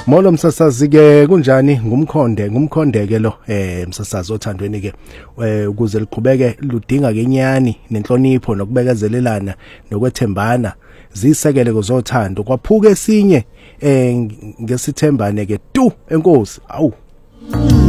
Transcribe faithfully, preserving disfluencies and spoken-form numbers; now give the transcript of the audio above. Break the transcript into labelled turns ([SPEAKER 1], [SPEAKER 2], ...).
[SPEAKER 1] Molo msasazi ke kunjani ngumkhonde ngumkhondeke lo eh msasazi othandweni ke ukuze liqhubeke ludinga ke inyani nenhlonipho nokubekezelelana nokwethembana zisekele kuzothando kwaphuka esinye eh ngesithembane ke tu enkosi awu